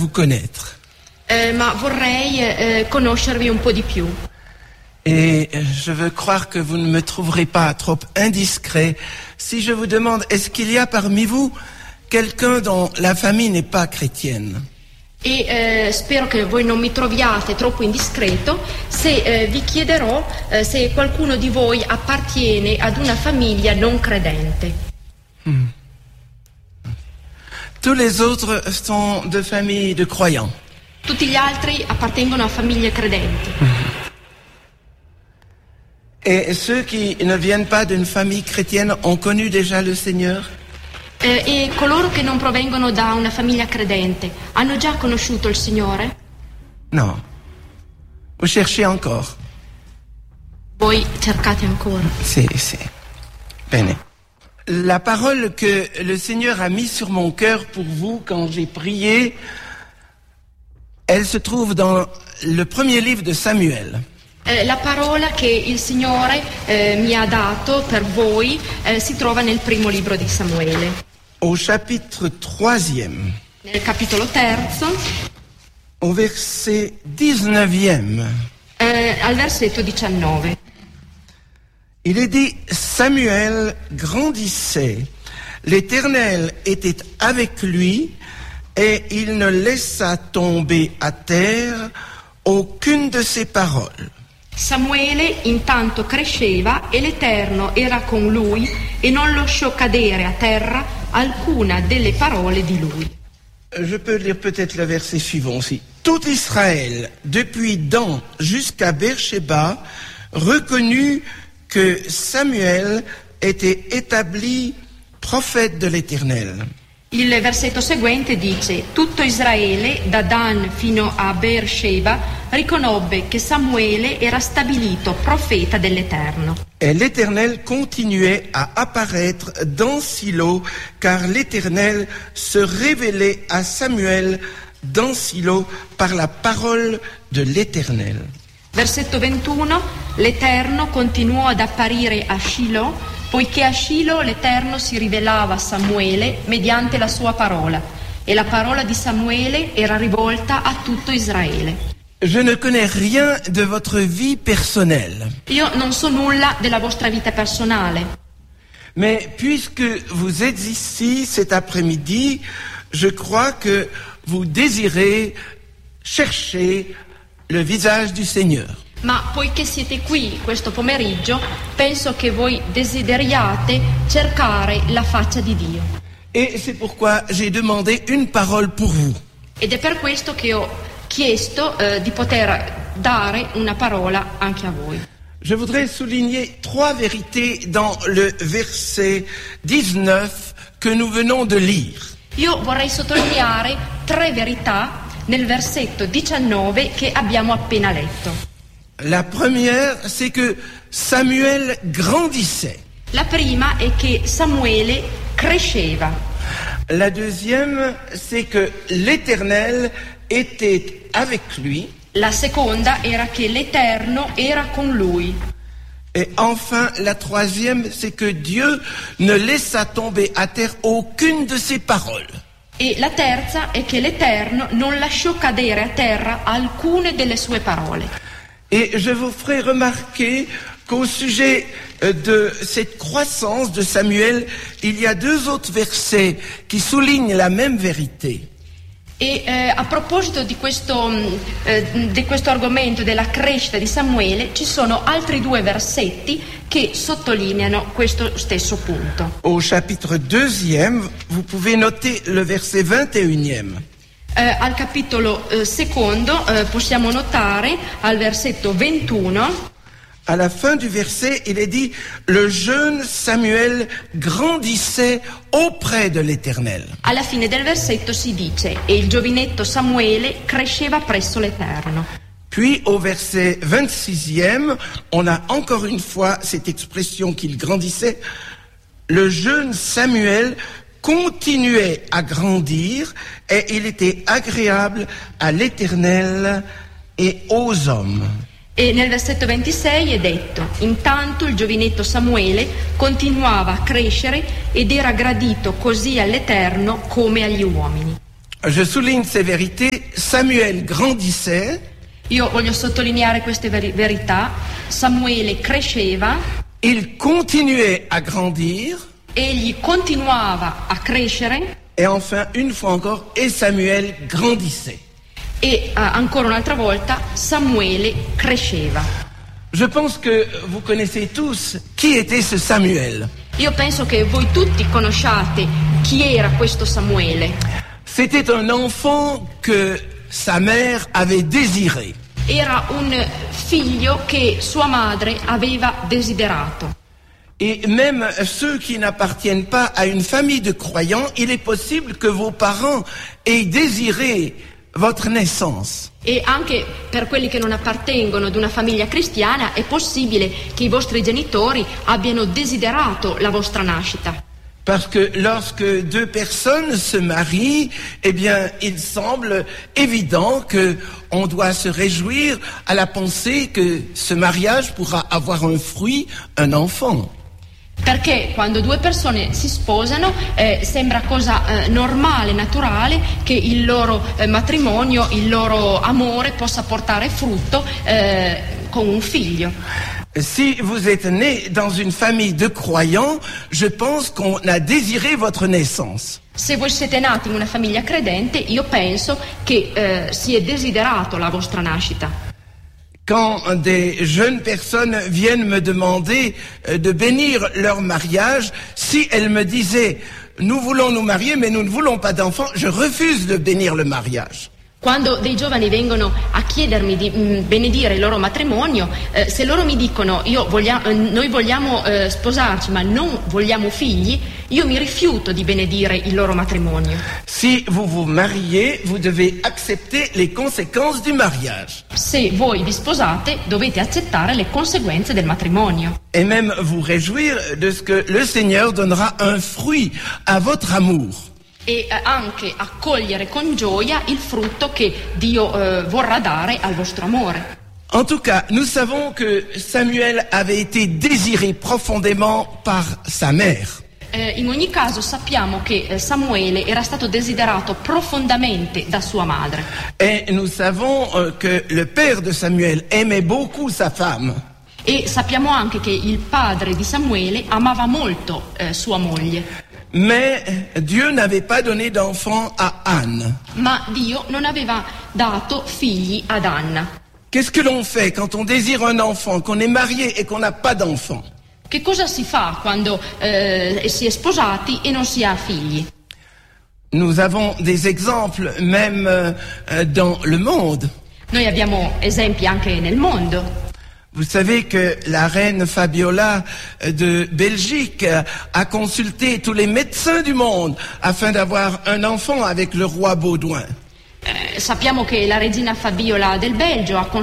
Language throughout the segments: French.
vous connaître. Ma vorrei conoscervi un po' di più. Et je veux croire que vous ne me trouverez pas trop indiscret si je vous demande, est-ce qu'il y a parmi vous quelqu'un dont la famille n'est pas chrétienne? E spero che voi non mi troviate troppo indiscreto se vi chiederò se qualcuno di voi appartiene ad una famiglia non credente. Tous les autres sont de familles de croyants. Tutti gli altri appartengono a famiglie credenti. Et ceux qui ne viennent pas d'une famille chrétienne ont connu déjà le Seigneur? E coloro che non provengono da una famiglia credente hanno già conosciuto il Signore? Non. Vous cherchez encore? Voi cercate ancora? Sì. Bene. La parole que le Seigneur a mise sur mon cœur pour vous quand j'ai prié, elle se trouve dans le premier livre de Samuel. La parola che il Signore mi ha dato per voi si trova nel primo libro di Samuele. Au chapitre 3e. Nel capitolo 3, au verset 19e. Al versetto 19. Il est dit, Samuel grandissait, l'Éternel était avec lui, et il ne laissa tomber à terre aucune de ses paroles. Samuele intanto cresceva e l'Eterno era con lui e non lasciò cadere a terra alcuna delle parole di lui. Je peux lire peut-être le verset suivant aussi. Tout Israël, depuis Dan jusqu'à Beersheba, reconnut que Samuel était établi prophète de l'Éternel. Il versetto seguente dice: tutto Israele, da Dan fino a Beersheba, riconobbe che Samuele era stabilito profeta dell'Eterno. Et l'Éternel continuait à apparaître dans Silo, car l'Éternel se révélait à Samuel dans Silo par la parole de l'Éternel. Versetto 21, l'Eterno continuò ad apparire a Shilo, poiché a Shilo l'Eterno si rivelava a Samuele mediante la sua parola, e la parola di Samuele era rivolta a tutto Israele. Je ne connais rien de votre vie personnelle. Io non so nulla della vostra vita personale. Mais puisque vous êtes ici cet après-midi, je crois que vous désirez chercher le visage du Seigneur. Ma poiché siete qui questo pomeriggio, penso che voi desideriate cercare la faccia di Dio. Et c'est pourquoi j'ai demandé une parole pour vous. Ed è per questo che ho chiesto di poter dare una parola anche a voi. Je voudrais souligner 3 vérités dans le verset 19 que nous venons de lire. Io vorrei sottolineare 3 verità nel versetto 19 che abbiamo appena letto. La première, c'est que Samuel grandissait. La prima è che Samuele cresceva. La deuxième, c'est que l'Éternel était avec lui. La seconda era che l'Eterno era con lui. Et enfin, la troisième, c'est que Dieu ne laissa tomber à terre aucune de ses paroles. E la terza è che l'Eterno non lasciò cadere a terra alcune delle sue parole. Et je vous ferai remarquer qu'au sujet de cette croissance de Samuel, il y a 2 autres versets qui soulignent la même vérité. E a proposito di questo argomento della crescita di Samuele, ci sono altri 2 versetti che sottolineano questo stesso punto. Au chapitre 2e, vous pouvez noter le verset 21e. Al capitolo secondo possiamo notare al versetto 21. À la fin du verset, il est dit « Le jeune Samuel grandissait auprès de l'Éternel ». Alla fine del versetto si dice «E il giovinetto Samuele cresceva presso l'Eterno». Puis au verset 26e, on a encore une fois cette expression qu'il grandissait. Le jeune Samuel continuait à grandir et il était agréable à l'Éternel et aux hommes. E nel versetto 26 è detto: intanto il giovinetto Samuele continuava a crescere ed era gradito così all'Eterno come agli uomini. Je souligne ces vérités. Samuel grandissait. Io voglio sottolineare queste verità. Samuele cresceva. Il continuait à grandir. Egli continuava a crescere. Et enfin, une fois encore, et Samuel grandissait. E ancora un'altra volta Samuele cresceva. Je pense que vous connaissez tous qui était ce Samuel. Io penso che voi tutti conosciate chi era questo Samuele. C'était un enfant que sa mère avait désiré. Era un figlio che sua madre aveva desiderato. Et même ceux qui n'appartiennent pas à une famille de croyants, il est possible que vos parents aient désiré votre naissance. E anche per quelli che non appartengono ad una famiglia cristiana è possibile che i vostri genitori abbiano desiderato la vostra nascita. Parce que lorsque deux personnes se marient, eh bien, il semble évident que on doit se réjouir à la pensée que ce mariage pourra avoir un fruit, un enfant. Perché quando due persone si sposano sembra cosa normale, naturale che il loro matrimonio, il loro amore possa portare frutto con un figlio. Si vous êtes né dans une famille de croyants, je pense qu'on a désiré votre naissance. Se voi siete nati in una famiglia credente, io penso che si è desiderato la vostra nascita. Quand des jeunes personnes viennent me demander de bénir leur mariage, si elles me disaient « nous voulons nous marier mais nous ne voulons pas d'enfants », je refuse de bénir le mariage. Quando dei giovani vengono a chiedermi di benedire il loro matrimonio, se loro mi dicono noi vogliamo sposarci ma non vogliamo figli, io mi rifiuto di benedire il loro matrimonio. Si vous vous mariez, vous devez accepter les conséquences du mariage. Se voi vi sposate, dovete accettare le conseguenze del matrimonio. Et même vous réjouir de ce que le Seigneur donnera un fruit à votre amour. E anche accogliere con gioia il frutto che Dio vorrà dare al vostro amore. En tout cas, nous savons que Samuel avait été désiré profondément par sa mère. In ogni caso sappiamo che Samuele era stato desiderato profondamente da sua madre. Et nous savons que le père de Samuel aimait beaucoup sa femme. E sappiamo anche che il padre di Samuele amava molto sua moglie. Mais Dieu n'avait pas donné d'enfant à Anne. Ma Dio non aveva dato figli ad Anna. Qu'est-ce que l'on fait quand on désire un enfant, qu'on est marié et qu'on n'a pas d'enfant? Che cosa si fa quando si è sposati e non si ha figli? Nous avons des exemples même dans le monde. Noi abbiamo esempi anche nel mondo. Vous savez que la reine Fabiola de Belgique a consulté tous les médecins du monde afin d'avoir un enfant avec le roi Baudouin. Sappiamo che la regina Fabiola del Belgio ha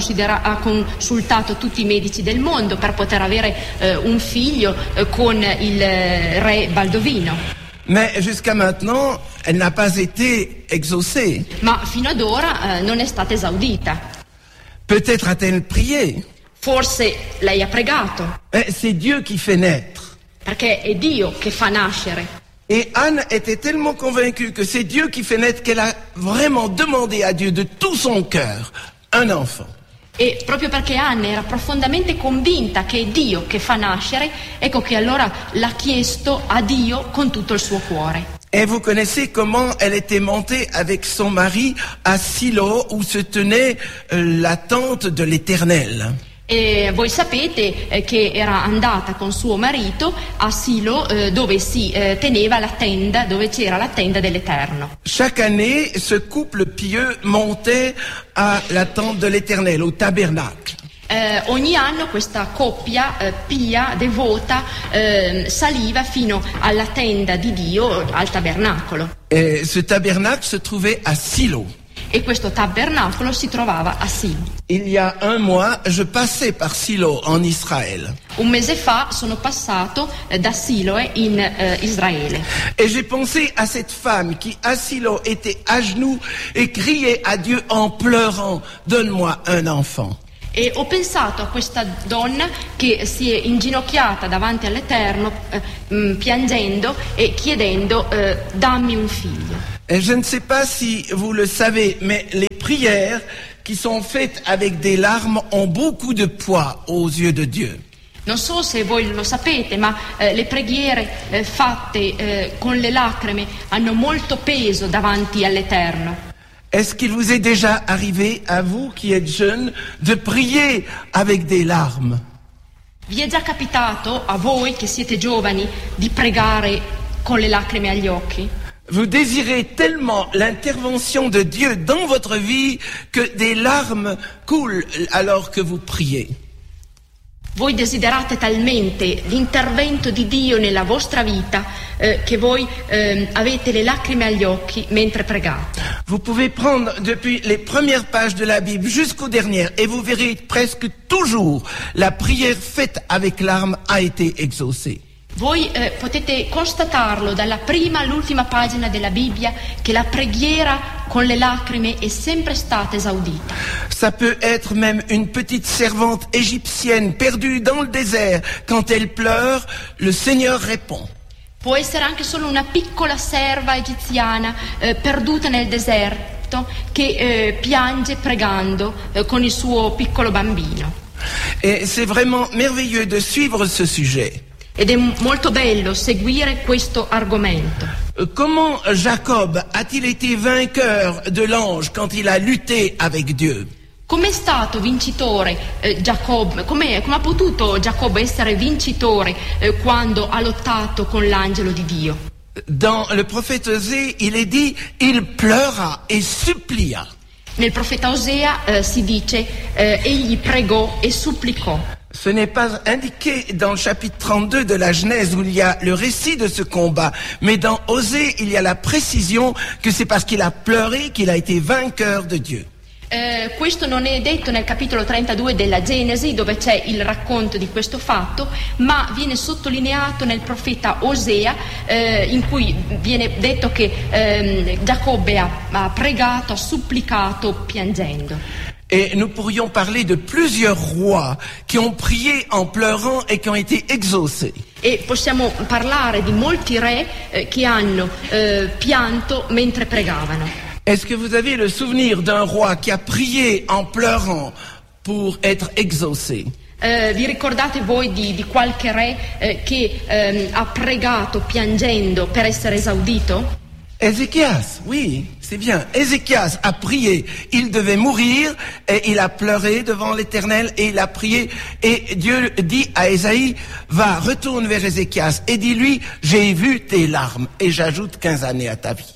consultato tutti i medici del mondo per poter avere un figlio con il re Baldovino. Mais jusqu'à maintenant, elle n'a pas été exaucée. Ma fino ad ora non è stata esaudita. Peut-être a-t-elle prié. Forse lei ha pregato. C'est Dieu qui fait naître. Perché è Dio che fa nascere. Et Anne était tellement convaincue que c'est Dieu qui fait naître qu'elle a vraiment demandé à Dieu de tout son cœur un enfant. E proprio perché Anna era profondamente convinta che è Dio che fa nascere, ecco che allora l'ha chiesto a Dio con tutto il suo cuore. Et vous connaissez comment elle était montée avec son mari à Silo où se tenait la tente de l'Éternel. E voi sapete che era andata con suo marito a Silo dove si teneva la tenda, dove c'era la tenda dell'Eterno. Chaque année, ce couple pieux montait à la tente de l'Éternel, au tabernacle. Ogni anno questa coppia pia, devota, saliva fino alla tenda di Dio, al tabernacolo. Et ce tabernacle se trouvait à Silo. E questo tabernacolo si trovava a Silo. Il y a un mois, je passais par Silo en Israël. Un mese fa sono passato da Siloe in Israele. Et j'ai pensé à cette femme qui, à Silo, était à genoux et criait à Dieu en pleurant, « Donne-moi un enfant ». E ho pensato a questa donna che si è inginocchiata davanti all'Eterno, piangendo e chiedendo dammi un figlio. Et je ne sais pas si vous le savez, mais les prières qui sont faites avec des larmes ont beaucoup de poids aux yeux de Dieu. Non so se voi lo sapete, ma le preghiere fatte con le lacrime hanno molto peso davanti all'Eterno. Est-ce qu'il vous est déjà arrivé, à vous qui êtes jeunes, de prier avec des larmes? Vi è già capitato, a voi che siete giovani, di pregare con le lacrime agli occhi? Vous désirez tellement l'intervention de Dieu dans votre vie que des larmes coulent alors que vous priez. Voi desiderate talmente l'intervento di Dio nella vostra vita che voi avete le lacrime agli occhi mentre pregate. Vous pouvez prendre depuis les premières pages de la Bible jusqu'aux dernières et vous verrez presque toujours la prière faite avec larmes a été exaucée. Voi potete constatarlo dalla prima all'ultima pagina della Bibbia che la preghiera con le lacrime è sempre stata esaudita. Ça peut être même une petite servante égyptienne perdue dans le désert. Quand elle pleure, le Seigneur répond. Può essere anche solo una piccola serva egiziana perduta nel deserto che piange pregando con il suo piccolo bambino. Et c'est vraiment merveilleux de suivre ce sujet. Ed è molto bello seguire questo argomento. Comment Jacob a-t-il été vainqueur de l'ange quand il a lutté avec Dieu? Come è stato vincitore Giacobbe? Come ha potuto Giacobbe essere vincitore quando ha lottato con l'angelo di Dio? Dans le prophète Osée, il est dit, il pleura et supplia. Nel profeta Osea si dice egli pregò e supplicò. Ce n'est pas indiqué dans le chapitre 32 de la Genèse où il y a le récit de ce combat, mais dans Osée, il y a la précision que c'est parce qu'il a pleuré qu'il a été vainqueur de Dieu. Questo non è detto nel capitolo 32 della Genesi, dove c'è il racconto di questo fatto, ma viene sottolineato nel profeta Osea, in cui viene detto che Giacobbe ha pregato, ha supplicato piangendo. Et nous pourrions parler de plusieurs rois qui ont prié en pleurant et qui ont été exaucés. E possiamo parlare di molti re che hanno pianto mentre pregavano. Est-ce que vous avez le souvenir d'un roi qui a prié en pleurant pour être exaucé? Vi ricordate voi di qualche re che ha pregato piangendo per essere esaudito? Ézéchias, oui, c'est bien. Ézéchias a prié, il devait mourir et il a pleuré devant l'Éternel et il a prié et Dieu dit à Ésaïe, va, retourne vers Ézéchias et dis-lui, j'ai vu tes larmes et j'ajoute 15 années à ta vie.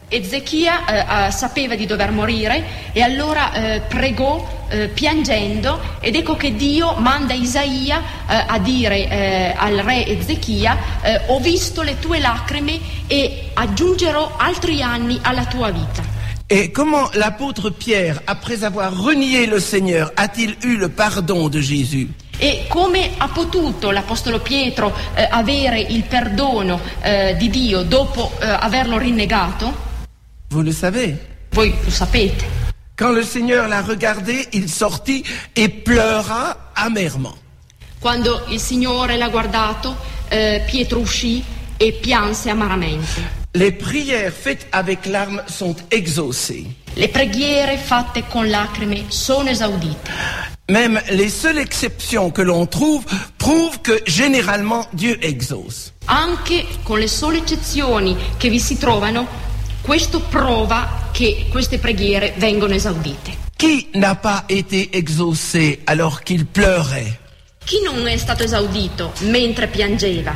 Ezechia sapeva di dover morire e allora pregò piangendo ed ecco che Dio manda Isaia a dire al re Ezechia ho visto le tue lacrime e aggiungerò altri anni alla tua vita. Et comment l'apôtre Pierre, après avoir renié le Seigneur, a-t-il eu le pardon de Jésus? E come ha potuto l'Apostolo Pietro avere il perdono di Dio dopo averlo rinnegato? Vous le savez. Voi lo sapete. Quand le Seigneur l'a regardé, il sortit et pleura amèrement. Quando il Signore l'ha guardato, Pietro uscì e pianse amaramente. Les prières faites avec larmes sont exaucées. Le preghiere fatte con lacrime sono esaudite. Même les seules exceptions que l'on trouve prouvent que généralement Dieu exauce. Anche con le sole eccezioni che vi si trovano, questo prova che queste preghiere vengono esaudite. Qui n'a pas été exaucé alors qu'il pleurait? Chi non è stato esaudito mentre piangeva?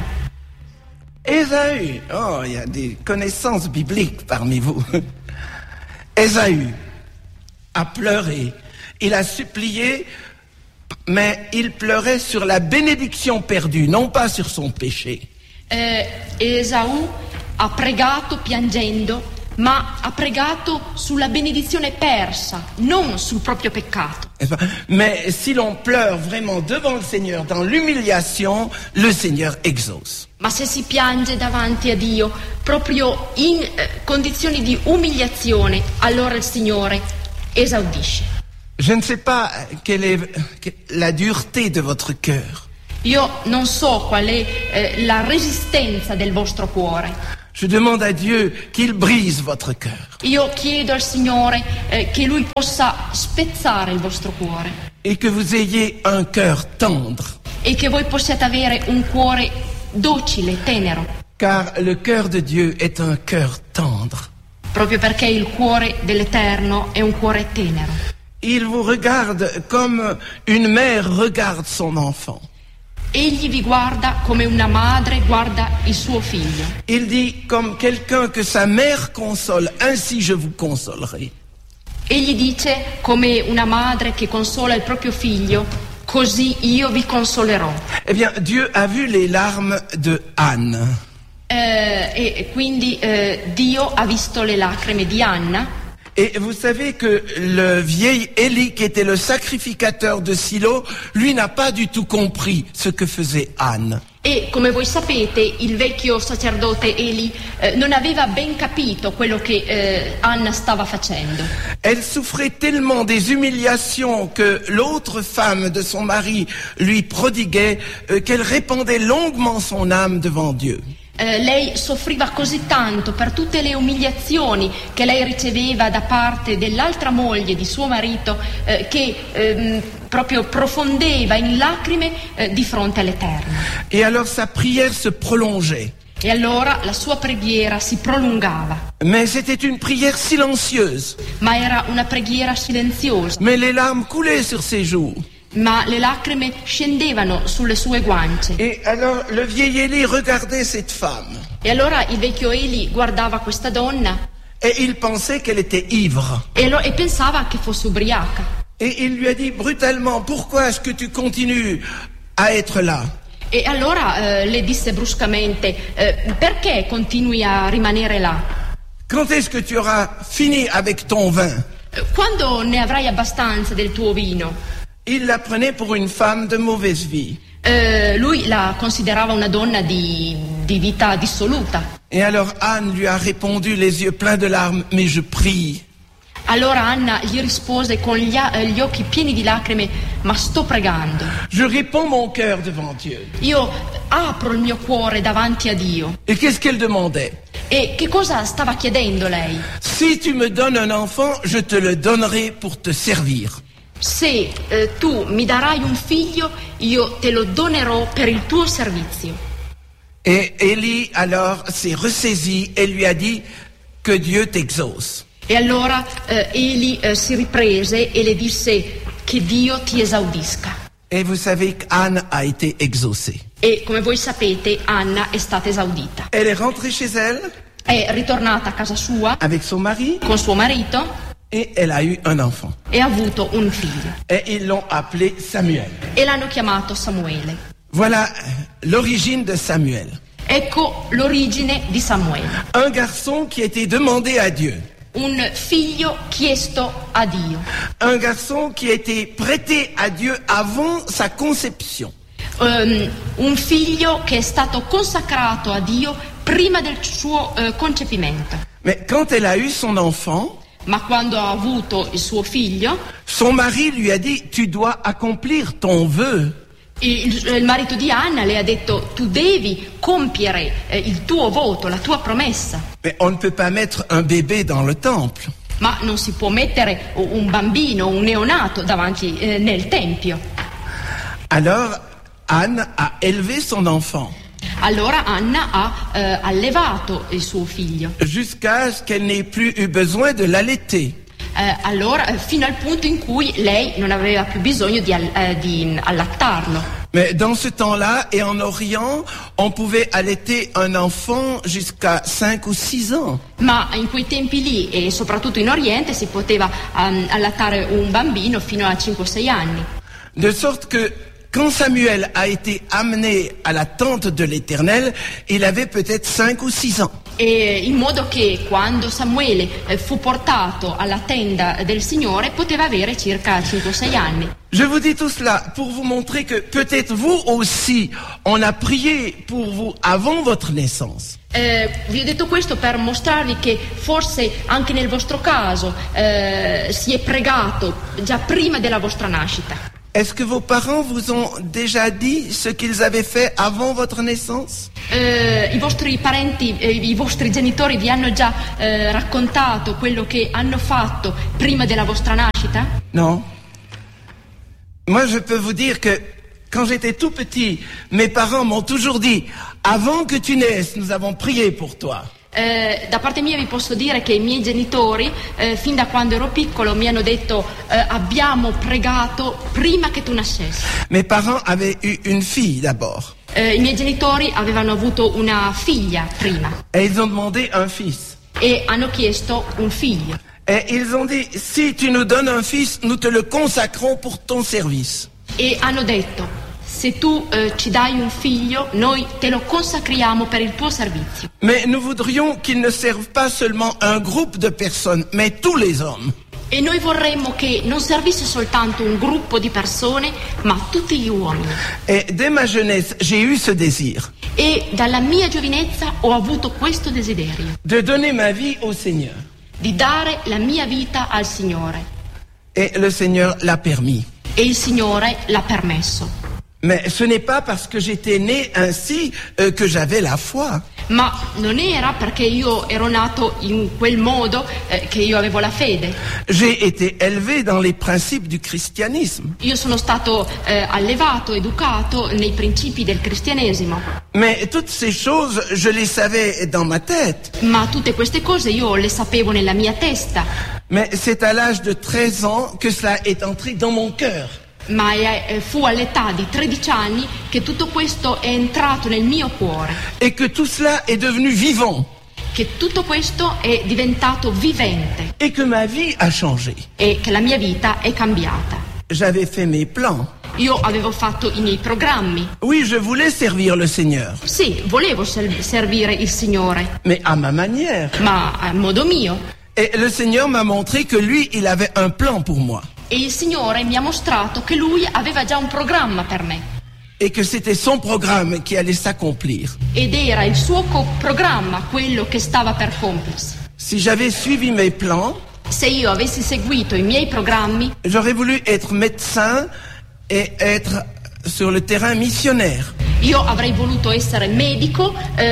Ésaü. Oh, il y a des connaissances bibliques parmi vous. Ésaü a pleuré. Il a supplié, mais il pleurait sur la bénédiction perdue, non pas sur son péché. Esau ha pregato piangendo, ma ha pregato sulla benedizione persa, non sul proprio peccato. Mais si l'on pleure vraiment devant le Seigneur, dans l'humiliation, le Seigneur exauce. Ma se si piange davanti a Dio, proprio in condizioni di umiliazione, allora il Signore esaudisce. Je ne sais pas quelle est la dureté de votre cœur. Io non so qual è la resistenza del vostro cuore. Je demande à Dieu qu'il brise votre cœur Io chiedo al Signore che Lui possa spezzare il vostro cuore et que vous ayez un cœur tendre. e che voi possiate avere un cuore docile, tenero, Car le cœur de Dieu est un cœur tendre. proprio perché il cuore dell'Eterno è un cuore tenero. Il vous regarde comme une mère regarde son enfant. Egli vi guarda come una madre guarda il suo figlio. Il dit comme quelqu'un que sa mère console, ainsi je vous consolerai. Egli dice come una madre che consola il proprio figlio, così io vi consolerò. Eh bien, Dieu a vu les larmes de Anne. E quindi Dio ha visto le lacrime di Anna. Et vous savez que le vieil Élie, qui était le sacrificateur de Silo, lui n'a pas du tout compris ce que faisait Anne. E come voi sapete, il vecchio sacerdote Eli non aveva ben capito quello che Anna stava facendo. Elle souffrait tellement des humiliations que l'autre femme de son mari lui prodiguait qu'elle répandait longuement son âme devant Dieu. Lei soffriva così tanto per tutte le umiliazioni che lei riceveva da parte dell'altra moglie di suo marito che proprio profondeva in lacrime di fronte all'Eterno. Et alors sa prière se prolongeait. E allora la sua preghiera si prolungava. Mais c'était une prière silencieuse. Ma era una preghiera silenziosa. Mais les larmes coulaient sur ses joues. Ma le lacrime scendevano sulle sue guance. Et alors le vieil Élie regardait cette femme. E allora il vecchio Eli guardava questa donna Et il pensait qu'elle était ivre. e pensava che fosse ubriaca. Et il lui a dit brutalement, pourquoi est-ce que tu continues à être là? E allora le disse bruscamente, perché continui a rimanere là? Quand est-ce que tu auras fini avec ton vin? Quando ne avrai abbastanza del tuo vino? Il la prenait pour une femme de mauvaise vie. Lui la considerava una donna di vita dissoluta. Et alors Anne lui a répondu les yeux pleins de larmes, mais je prie. Allora Anna gli rispose con gli occhi pieni di lacrime, ma sto pregando. Je réponds mon cœur devant Dieu. Io apro il mio cuore davanti a Dio. Et qu'est-ce qu'elle demandait? E che cosa stava chiedendo lei? Si tu me donnes un enfant, je te le donnerai pour te servir. Se tu mi darai un figlio, io te lo donerò per il tuo servizio. Et Élie alors s'est ressaisi et lui a dit que Dieu t'exauce. E allora Eli si riprese e le disse che Dio ti esaudisca. Et vous savez qu'Anne a été exaucée. E come voi sapete, Anna è stata esaudita. Elle est rentrée chez elle È ritornata a casa sua avec son mari con suo marito et elle a eu un enfant. e ha avuto un figlio. Et ils l'ont appelé Samuel. E l'hanno chiamato Samuele. Voilà l'origine de Samuel. Ecco l'origine di Samuele. Un garçon qui a été demandé à Dieu. Un figlio chiesto a Dio. Un garçon qui a été prêté à Dieu avant sa conception. Un figlio che è stato consacrato a Dio prima del suo concepimento. Mais quand elle a eu son enfant, Ma quando ha avuto il suo figlio, son mari lui a dit, tu dois accomplir ton vœu. il marito di Anna le ha detto: tu devi compiere il tuo voto, la tua promessa. Mais on ne peut pas mettre un bébé dans le temple. Ma non si può mettere un bambino, un neonato davanti nel tempio. Alors Anne a élevé son enfant. Allora Anna ha allevato il suo figlio. Jusqu'à ce qu'elle n'ait plus eu besoin de l'allaiter. Allora, fino al punto in cui lei non aveva più bisogno di allattarlo. Mais dans ce temps-là, et en Orient, on pouvait allaiter un enfant jusqu'à 5 ou 6 ans. Ma in quei tempi lì, e soprattutto in Oriente, si poteva allattare un bambino fino a 5-6 anni. De sorte que quand Samuel a été amené à la tente de l'Éternel, il avait peut-être 5 ou 6 ans. E in modo che quando Samuele fu portato alla tenda del Signore poteva avere circa 5-6 anni. Je vous dis tout cela pour vous montrer que peut-être vous aussi, on a prié pour vous avant votre naissance. Vi ho detto questo per mostrarvi che forse anche nel vostro caso si è pregato già prima della vostra nascita. Est-ce que vos parents vous ont déjà dit ce qu'ils avaient fait avant votre naissance? I vostri parenti, i vostri genitori vi hanno già raccontato quello che hanno fatto prima della vostra nascita? Non. Moi, je peux vous dire que quand j'étais tout petit, mes parents m'ont toujours dit « Avant que tu naisses, nous avons prié pour toi ». Da parte mia vi posso dire che i miei genitori, fin da quando ero piccolo, mi hanno detto abbiamo pregato prima che tu nascessi. Mes parents avaient eu une fille d'abord. I miei genitori avevano avuto una figlia prima Et ils ont demandé un fils. e hanno chiesto un figlio. Et ils ont dit, si tu nous donnes un fils, nous te le consacrons pour ton service. E hanno detto, se tu ci dai un figlio, noi te lo consacriamo per il tuo servizio. Mais nous voudrions qu'il ne serve pas seulement un groupe de personnes, mais tous les hommes. E noi vorremmo che non servisse soltanto un gruppo di persone, ma tutti gli uomini. Et dès ma jeunesse, j'ai eu ce désir E dalla mia giovinezza ho avuto questo desiderio, de donner ma vie au Seigneur. di dare la mia vita al Signore. Et le Seigneur l'a permis. E il Signore l'ha permesso. Mais ce n'est pas parce que j'étais né ainsi que j'avais la foi. Ma non era perché io ero nato in quel modo che io avevo la fede. J'ai été élevé dans les principes du christianisme. Io sono stato allevato, educato nei principi del cristianesimo. Mais toutes ces choses, je les savais dans ma tête. Ma tutte queste cose io le sapevo nella mia testa. Mais c'est à l'âge de 13 ans que cela est entré dans mon cœur. Ma fu all'età di 13 anni che tutto questo è entrato nel mio cuore. Et que tout cela est devenu vivant. Che tutto questo è diventato vivente. Et que ma vie a changé. E che la mia vita è cambiata. J'avais fait mes plans. Io avevo fatto i miei programmi. Oui, je voulais servir le Seigneur. Sì, volevo servire il Signore, Mais à ma manière. ma a modo mio. Et le Seigneur m'a montré que lui, il avait un plan pour moi. E il Signore mi ha mostrato che Lui aveva già un programma per me. Et que c'était son programme qui allait s'accomplir. Ed era il suo programma quello che stava per compiersi. Si j'avais suivi mes plans, Se io avessi seguito i miei programmi, j'aurais voulu être médecin et être sur le terrain missionnaire. io avrei voluto essere medico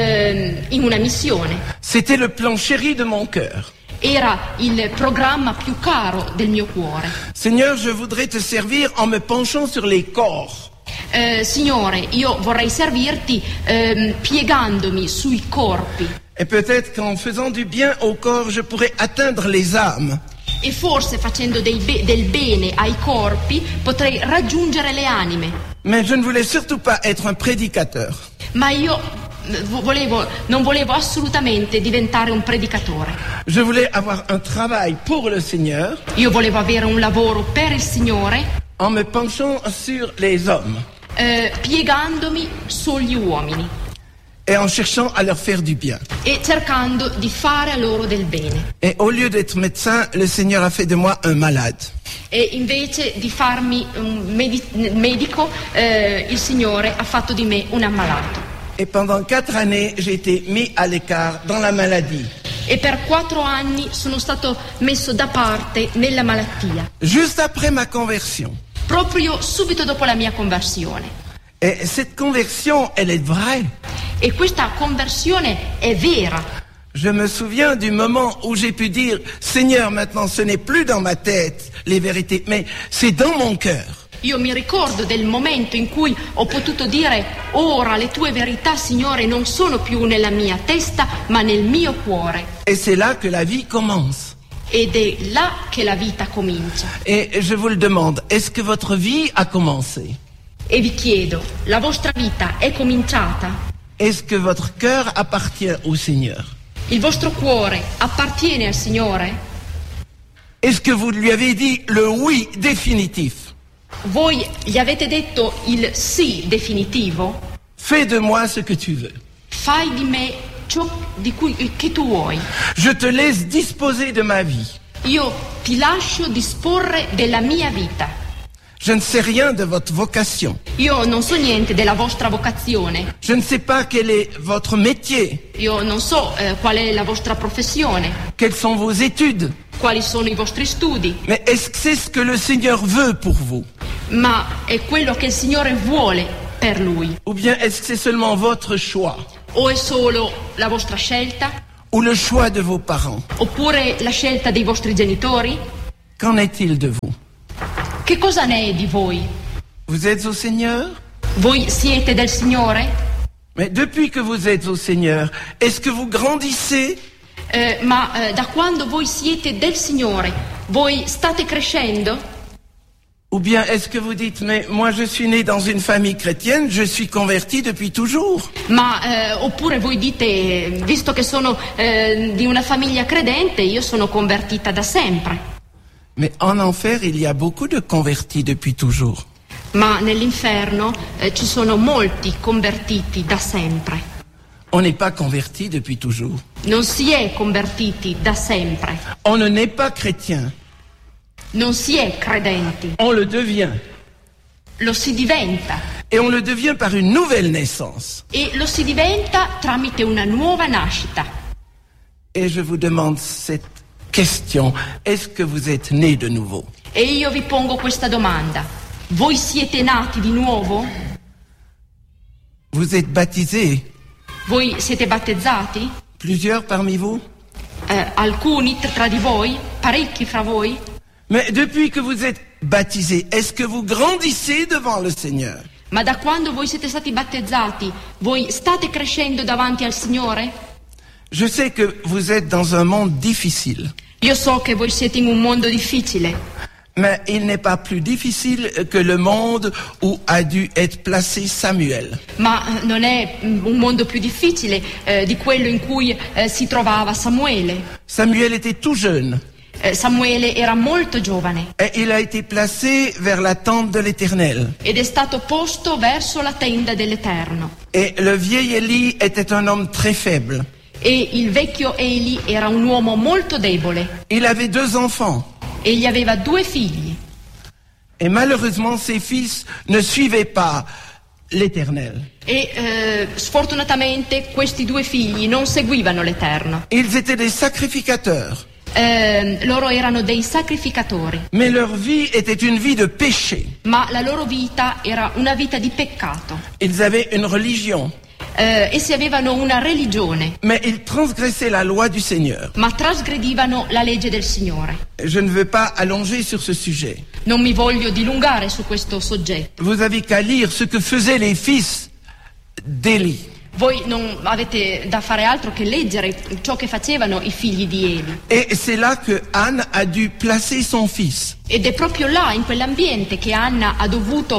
in una missione. C'était le plan chéri de mon cœur. Era il programma più caro del mio cuore. Seigneur, je voudrais te servir en me penchant sur les corps. Signore, io vorrei servirti piegandomi sui corpi. Et peut-être qu'en faisant du bien au corps, je pourrais atteindre les âmes. E forse facendo del bene ai corpi potrei raggiungere le anime. Mais je ne voulais surtout pas être un prédicateur. Ma io non volevo assolutamente diventare un predicatore. Je voulais avoir un travail pour le Seigneur Io volevo avere un lavoro per il Signore, en me penchant sur les hommes piegandomi sugli uomini et en cherchant à leur faire du bien. e cercando di fare a loro del bene. Et au lieu d'être médecin, le Seigneur a fait de moi un malade. E invece di farmi un medico, il Signore ha fatto di me un ammalato. Et pendant 4 années, j'ai été mis à l'écart dans la maladie. E per 4 anni sono stato messo da parte nella malattia, Juste après ma conversion. proprio subito dopo la mia conversione. Et cette conversion, elle est vraie. E questa conversione è vera. Je me souviens du moment où j'ai pu dire, Seigneur, maintenant ce n'est plus dans ma tête les vérités, mais c'est dans mon cœur. Io mi ricordo del momento in cui ho potuto dire: ora le tue verità, Signore, non sono più nella mia testa, ma nel mio cuore. Et c'est là que la vie commence. Ed è là che la vita comincia. Et je vous le demande, est-ce que votre vie a commencé? E vi chiedo, la vostra vita è cominciata? Est-ce que votre cœur appartient au Seigneur? Il vostro cuore appartiene al Signore? Est-ce que vous lui avez dit le oui définitif? Voi gli avete detto il sì definitivo? Fais de moi ce que tu veux. Fai di me ciò che tu vuoi. Je te laisse disposer de ma vie. Io ti lascio disporre della mia vita. Je ne sais rien de votre vocation. Io non so niente della vostra vocazione. Je ne sais pas quel est votre métier. Io non so qual è la vostra professione, Quelles sont vos études? quali sono i vostri studi. Mais est-ce que c'est ce que le Seigneur veut pour vous? ma è quello che il Signore vuole per lui? Ou bien est-ce que c'est seulement votre choix? O è solo la vostra scelta? Ou le choix de vos parents? Oppure la scelta dei vostri genitori? Qu'en est-il de vous? Che cosa ne è di voi? Vous êtes au Seigneur? Voi siete del Signore? Mais depuis que vous êtes au Seigneur, est-ce que vous grandissez? Da quando voi siete del Signore, voi state crescendo? Ou bien est-ce que vous dites, mais moi je suis né dans une famille chrétienne, je suis converti depuis toujours? Oppure voi dite, visto che sono di una famiglia credente, io sono convertita da sempre. Mais en enfer, il y a beaucoup de convertis depuis toujours. Ma nell'inferno ci sono molti convertiti da sempre. On n'est pas converti depuis toujours. Non si è convertiti da sempre. On ne naît pas chrétien. Non si è credenti. On le devient. Lo si diventa. Et on le devient par une nouvelle naissance. E lo si diventa tramite una nuova nascita. Et je vous demande cette question. Est-ce que vous êtes né de nouveau? E io vi pongo questa domanda. Voi siete nati di nuovo? Vous êtes baptisés? Voi siete battezzati? Plusieurs parmi vous? Alcuni tra di voi? Parecchi fra voi? Mais depuis que vous êtes baptisés, est-ce que vous grandissez devant le Seigneur? Ma da quando voi siete stati battezzati, voi state crescendo davanti al Signore? Je sais que vous êtes dans un monde difficile. Io so che voi siete in un mondo difficile. Mais il n'est pas plus difficile que le monde où a dû être placé Samuel. Ma non è un mondo più difficile di quello in cui si trovava Samuele. Samuel était tout jeune. Samuele era molto giovane. Et il a été placé vers la tente de l'Éternel. Ed è stato posto verso la tenda dell'Eterno. Et le vieil Élie était un homme très faible. E il vecchio Eli era un uomo molto debole. Il avait 2 enfants. Egli aveva 2 figli. Et malheureusement, ses fils ne suivaient pas l'Éternel. E sfortunatamente questi 2 figli non seguivano l'Eterno. Ils étaient des sacrificateurs. Loro erano dei sacrificatori. Mais leur vie était une vie de péché. Ma la loro vita era una vita di peccato. Ils avaient une religion. Essi avevano una religione. Mais ils transgressaient la loi du Seigneur. Ma trasgredivano la legge del Signore. Je ne veux pas allonger sur ce sujet. Non mi voglio dilungare su questo soggetto. Vous avez qu'à lire ce que faisaient les fils d'Élie. Voi non avete da fare altro che leggere ciò che facevano i figli di Eli. Et c'est là que Anne a dû placer son fils. Ed è proprio là, in quell'ambiente, che Anna ha dovuto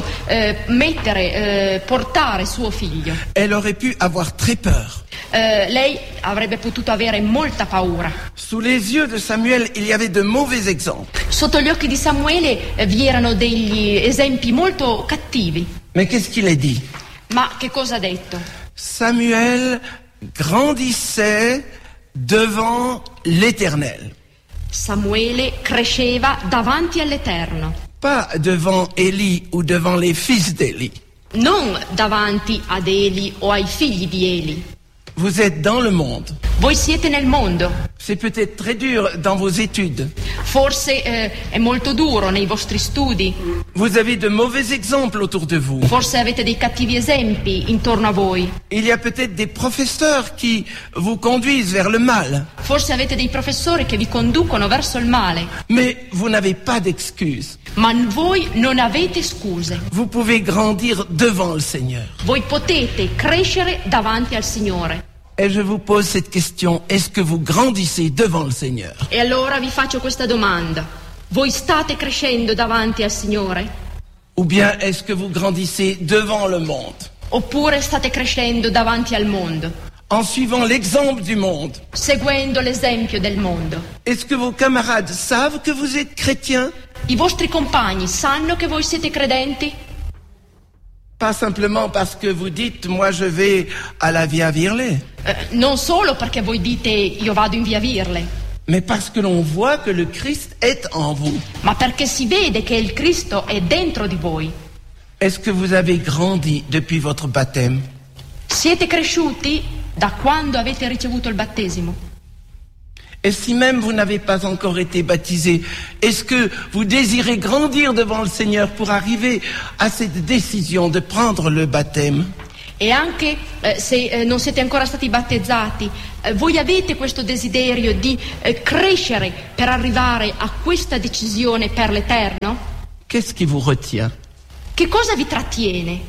portare suo figlio. Elle aurait pu avoir très peur. Lei avrebbe potuto avere molta paura. Sous les yeux de Samuel, il y avait de mauvais exemples. Sotto gli occhi di Samuele vi erano degli esempi molto cattivi. Mais qu'est-ce qu'il a dit? Ma che cosa ha detto? Samuel grandissait devant l'Éternel. Samuele cresceva davanti all'Eterno. Pas devant Élie ou devant les fils d'Élie. Non davanti ad Eli o ai figli di Eli. Vous êtes dans le monde. Voi siete nel mondo. C'est peut-être très dur dans vos études. Forse è molto duro nei vostri studi. Vous avez de mauvais exemples autour de vous. Forse avete dei cattivi esempi intorno a voi. Il y a peut-être des professeurs qui vous conduisent vers le mal. Forse avete dei professori che vi conducono verso il male. Mais vous n'avez pas d'excuses. Ma voi non avete scuse. Vous pouvez grandir devant le Seigneur. Voi potete crescere davanti al Signore. Et je vous pose cette question, est-ce que vous grandissez devant le Seigneur? E allora vi faccio questa domanda. Voi state crescendo davanti al Signore? Ou bien est-ce que vous grandissez devant le monde? Oppure state crescendo davanti al mondo? En suivant l'exemple du monde. Seguendo l'esempio del mondo. Est-ce que vos camarades savent que vous êtes chrétiens? I vostri compagni sanno che voi siete credenti? Pas simplement parce que vous dites, moi je vais à la Via Virle. Non solo perché voi dite io vado in via Virle. Mais parce que l'on voit que le Christ est en vous. Ma perché si vede che il Cristo è dentro di voi. Est-ce que vous avez grandi depuis votre baptême? Siete cresciuti da quando avete ricevuto il battesimo? Et si même vous n'avez pas encore été baptisé, est-ce que vous désirez grandir devant le Seigneur pour arriver à cette décision de prendre le baptême? E anche se non siete ancora stati battezzati, voi avete questo desiderio di crescere per arrivare a questa decisione per l'Eterno? Qu'est-ce qui vous retient? Che cosa vi trattiene?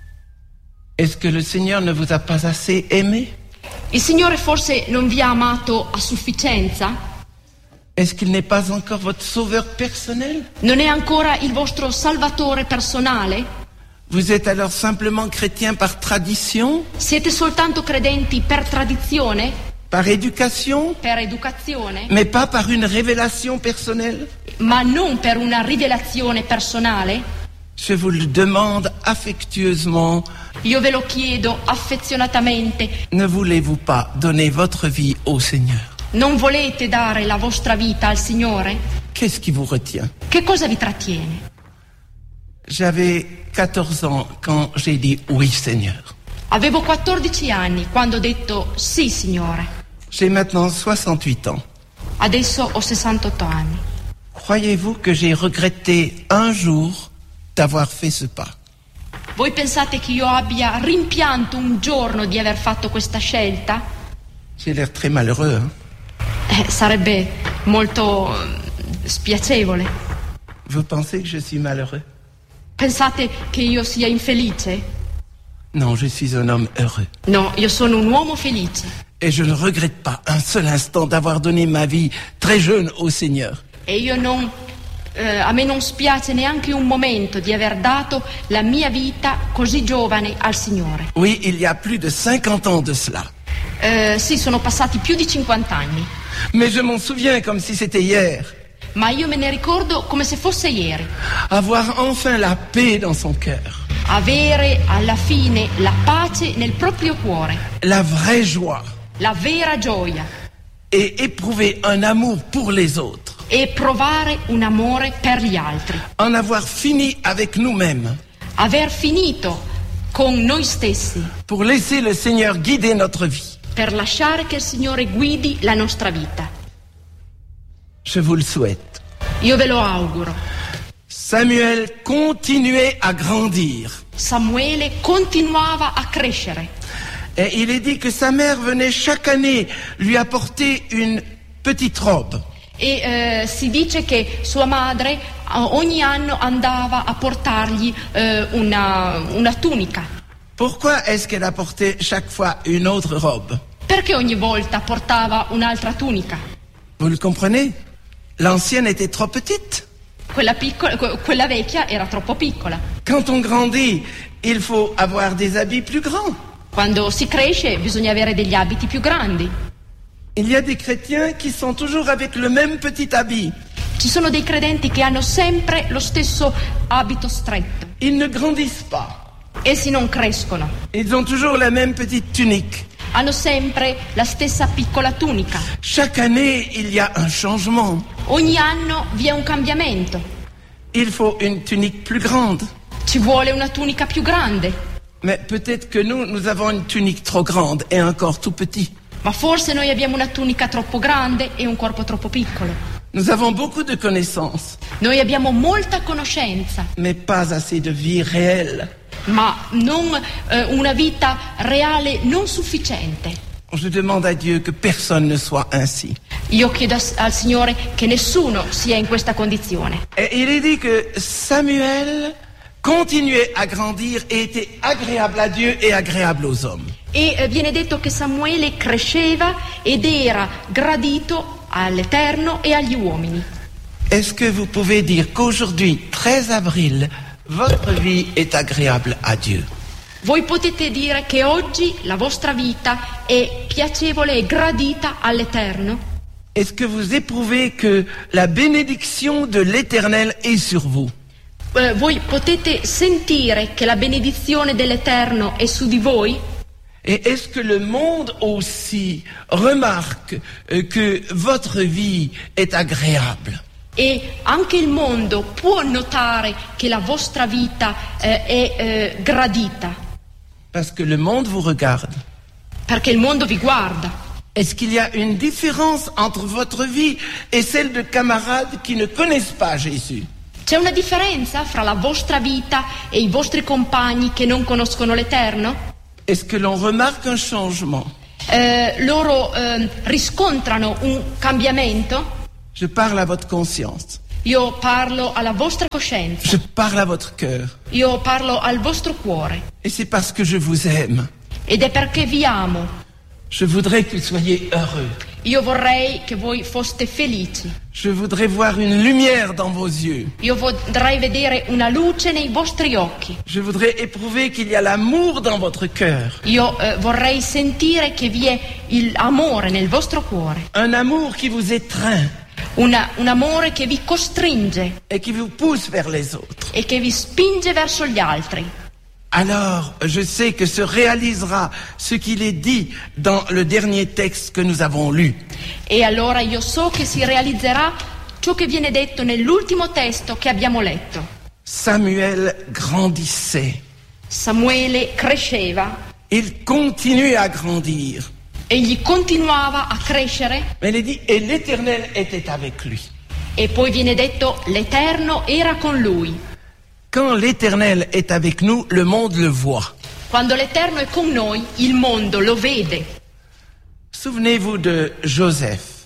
Est-ce que le Seigneur ne vous a pas assez aimé? Il Signore forse non vi ha amato a sufficienza? Est-ce qu'il n'est pas encore votre sauveur personnel? Non è ancora il vostro salvatore personale? Vous êtes alors simplement chrétien par tradition, Siete soltanto credenti per tradizione, par éducation, per educazione, mais pas par une révélation personnelle? ma non per una rivelazione personale? Je vous le demande affectueusement, Io ve lo chiedo affezionatamente, ne voulez-vous pas donner votre vie au Seigneur? non volete dare la vostra vita al Signore? Qu'est-ce qui vous retient? Che cosa vi trattiene? J'avais 14 ans quand j'ai dit oui Seigneur. Avevo 14 anni quando ho detto sì, Signore. J'ai maintenant 68 ans. Adesso ho 68 anni. Croyez-vous que j'ai regretté un jour d'avoir fait ce pas? Voi pensate che io abbia rimpianto un giorno di aver fatto questa scelta? J'ai l'air très malheureux, hein? Sarebbe molto spiacevole. Vous pensez que je suis malheureux? Pensate che io sia infelice? Non, je suis un homme heureux. No, io sono un uomo felice. Et je ne regrette pas un seul instant d'avoir donné ma vie très jeune au Seigneur. E io non... a me non spiace neanche un momento di aver dato la mia vita così giovane al Signore. Oui, il y a plus de 50 ans de cela. Sì, sono passati più di 50 anni. Mais je m'en souviens comme si c'était hier. Ma io me ne ricordo come se fosse ieri. Avoir enfin la paix dans son cœur. Avere alla fine la pace nel proprio cuore. La vraie joie. La vera gioia. Et éprouver un amour pour les autres. E provare un amore per gli altri. En avoir fini avec nous-mêmes. Aver finito con noi stessi. Pour laisser le Seigneur guider notre vie. Per lasciare che il Signore guidi la nostra vita. Je vous le souhaite. Io ve lo auguro. Samuel continuait à grandir. Samuele continuava a crescere. Et il est dit que sa mère venait chaque année lui apporter une petite robe. E si dice che sua madre ogni anno andava a portargli una tunica. Pourquoi est-ce qu'elle apportait chaque fois une autre robe? Perché ogni volta portava un'altra tunica? Vous le comprenez? L'ancienne était trop petite. Quella vecchia era troppo piccola. Quand on grandit, il faut avoir des habits plus grands. Quando si cresce bisogna avere degli abiti più grandi. Il y a des chrétiens qui sont toujours avec le même petit habit. Ci sono dei credenti che hanno sempre lo stesso abito stretto. Ils ne grandissent pas. Essi non crescono. Ils ont toujours la même petite tunique. Hanno sempre la stessa piccola tunica. Chaque année, il y a un changement. Ogni anno vi è un cambiamento. Il faut une tunique plus grande. Ci vuole una tunica più grande. Mais peut-être que nous avons une tunique trop grande et un corps tout petit. Ma forse noi abbiamo una tunica troppo grande e un corpo troppo piccolo. Nous avons beaucoup de connaissances, Noi abbiamo molta conoscenza, mais pas assez de vie réelle. ma non una vita reale non sufficiente. Je demande à Dieu que personne ne soit ainsi. Io chiedo al Signore che nessuno sia in questa condizione. Et il est dit que Samuel continuait à grandir et était agréable à Dieu et agréable aux hommes. E viene detto che Samuele cresceva ed era gradito all'Eterno e agli uomini. Est-ce que vous pouvez dire qu'aujourd'hui, 13 avril, votre vie est agréable à Dieu? Voi potete dire che oggi la vostra vita è piacevole e gradita all'Eterno? Est-ce que vous éprouvez que la bénédiction de l'Éternel est sur vous? Voi potete sentire che la benedizione dell'Eterno è su di voi? Et est-ce que le monde aussi remarque que votre vie est agréable? E anche il mondo può notare che la vostra vita è gradita? Parce que le monde vous regarde. Perché il mondo vi guarda. Est-ce qu'il y a une différence entre votre vie et celle de camarades qui ne connaissent pas Jésus? C'è una differenza fra la vostra vita e i vostri compagni che non conoscono l'Eterno? Est-ce que l'on remarque un changement? Loro riscontrano un cambiamento? Je parle à votre conscience. Io parlo alla vostra coscienza. Je parle à votre cœur. Io parlo al vostro cuore. Et c'est parce que je vous aime. Ed è perché vi amo. Je voudrais que vous soyez heureux. Io vorrei che voi foste felici. Je voudrais voir une lumière dans vos yeux. Io vorrei vedere una luce nei vostri occhi. Je voudrais éprouver qu'il y a l'amour dans votre cœur. Io vorrei sentire che vi è l'amore nel vostro cuore. Un amour qui vous étreint. Un amore che vi costringe Et qui vous pousse vers les autres. e che vi spinge verso gli altri. Alors, je sais que se réalisera ce qu'il est dit dans le dernier texte que nous avons lu. E allora io so che si realizzerà ciò che viene detto nell'ultimo testo che abbiamo letto. Samuel grandissait. Samuele cresceva, Il continuait à grandir. egli continuava a crescere Mais il est dit, et l'Éternel était avec lui. e poi viene detto l'Eterno era con lui. Quand l'Éternel est avec nous, le monde le voit. Quando l'Eterno è con noi, il mondo lo vede. Souvenez-vous de Joseph.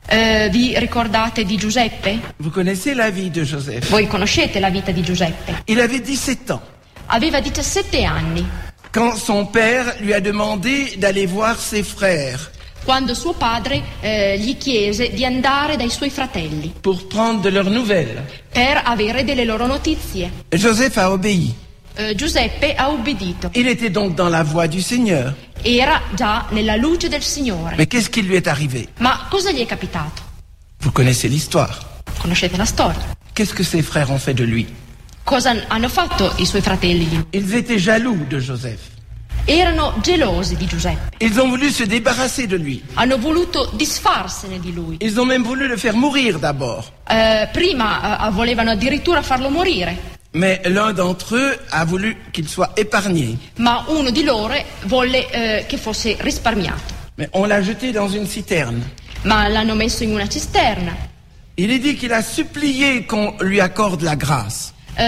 Vi ricordate di Giuseppe? Vous connaissez la vie de Joseph. Voi conoscete la vita di Giuseppe. Il avait 17 ans Aveva 17 anni quand son père lui a demandé d'aller voir ses frères quando suo padre gli chiese di andare dai suoi fratelli pour prendre de leurs nouvelles. per avere delle loro notizie. Joseph a obéi. Giuseppe ha obbedito. Il était donc dans la voie du Seigneur. Era già nella luce del Signore. Mais qu'est-ce qui lui est arrivé? Ma cosa gli è capitato? Vous connaissez l'histoire. Conoscete la storia. Qu'est-ce que ses frères ont fait de lui? Cosa hanno fatto i suoi fratelli di lui? Ils étaient jaloux de Joseph. Erano gelosi di Giuseppe. Ils ont voulu se débarrasser de lui. Hanno voluto disfarsene di lui. Ils ont même voulu le faire mourir d'abord. Prima volevano addirittura farlo morire, Mais l'un d'entre eux a voulu qu'il soit épargné. ma uno di loro volle che fosse risparmiato. Mais on l'a jeté dans une citerne. Ma l'hanno messo in una cisterna. Il est dit qu'il a supplié qu'on lui accorde la grâce.